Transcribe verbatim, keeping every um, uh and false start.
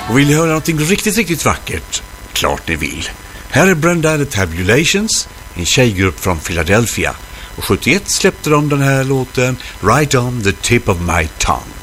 Och vill ni höra någonting riktigt, riktigt vackert? Klart ni vill. Här är Brenda and the Tabulations, en tjejgrupp från Philadelphia. Och sjuttioett släppte de den här låten Right on the tip of my tongue.